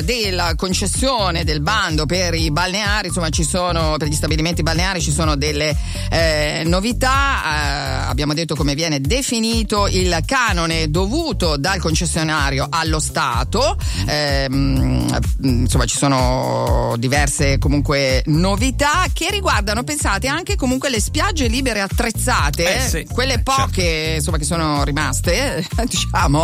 della concessione del bando per i balneari, insomma ci sono, per gli stabilimenti balneari ci sono delle novità. Abbiamo detto come viene definito il canone dovuto dal concessionario allo Stato. Insomma ci sono diverse comunque novità che riguardano, pensate, anche comunque le spiagge libere attrezzate, sì, quelle poche, certo, insomma, che sono rimaste, diciamo,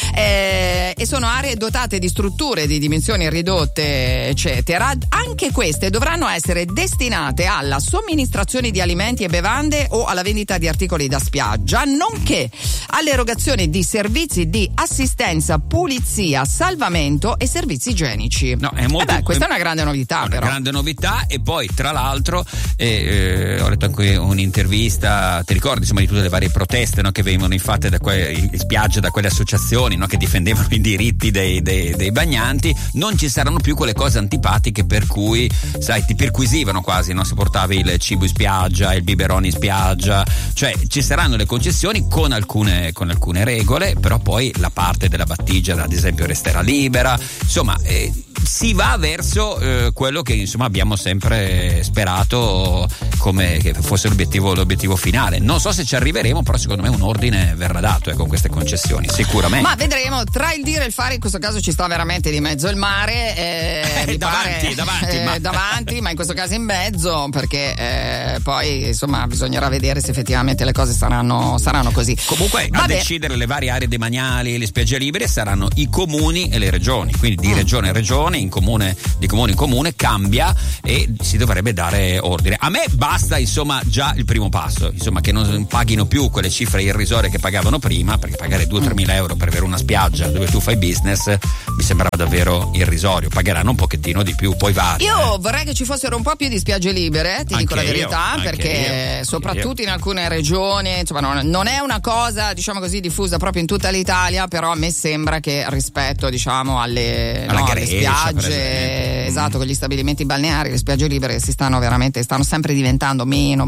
e sono aree dotate di strutture di dimensioni ridotte, eccetera. Anche queste dovranno essere destinate alla somministrazione di alimenti e bevande o alla vendita di articoli da spiaggia, nonché all'erogazione di servizi di assistenza, pulizia, salvamento e servizi igienici. No, è molto, questa è una grande novità, però. Grande novità. E poi tra l'altro ho letto anche un'intervista, ti ricordi, insomma, di tutte le varie proteste, no, che venivano fatte in spiaggia da quelle associazioni, no, che difendevano i diritti dei bagnanti. Non ci saranno più quelle cose antipatiche per cui, sai, ti perquisivano quasi, no? Si portavi il cibo in spiaggia, il biberone in spiaggia, cioè ci saranno le concessioni con alcune regole, però poi la parte della battigia ad esempio resterà libera, insomma si va verso quello che insomma abbiamo sempre sperato come che fosse l'obiettivo finale. Non so se ci arriveremo, però secondo me un ordine verrà dato con queste concessioni, sicuramente. Ma vedremo, tra il dire e il fare in questo caso ci sta veramente di mezzo il mare, davanti, ma in questo caso in mezzo, perché poi insomma bisognerà vedere se effettivamente le cose saranno così. Comunque a decidere le varie aree demaniali e le spiagge libere saranno i comuni e le regioni, quindi di regione a regione, di comune in comune cambia e si dovrebbe dare ordine. A me basta insomma già il primo passo, insomma, che non paghino più quelle cifre irrisorie che pagavano prima, perché pagare 2-3 mila euro per avere una spiaggia dove tu fai business mi sembrava davvero irrisorio. Pagheranno un pochettino di più, poi va. Io vorrei che ci fossero un po' più di spiagge libere, ti dico la verità, perché soprattutto in alcune regioni, insomma, non è una cosa, diciamo così, diffusa proprio in tutta l'Italia, però a me sembra che rispetto, diciamo, alle spiagge, esatto, con gli stabilimenti balneari, le spiagge libere stanno sempre diventando meno.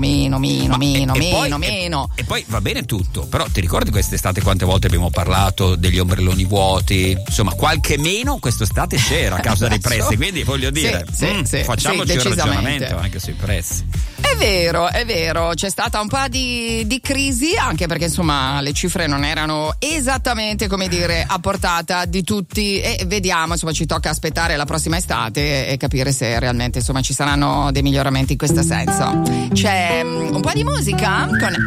E poi va bene tutto, però ti ricordi quest'estate quante volte abbiamo parlato degli ombrelloni vuoti? Insomma, qualche meno quest'estate c'era a causa dei prezzi, quindi voglio dire, facciamoci un ragionamento anche sui prezzi. È vero, c'è stata un po' di crisi, anche perché insomma le cifre non erano esattamente, come dire, a portata di tutti, e vediamo, insomma, ci tocca aspettare la prossima estate e capire se realmente insomma ci saranno dei miglioramenti in questo senso. C'è un po' di musica con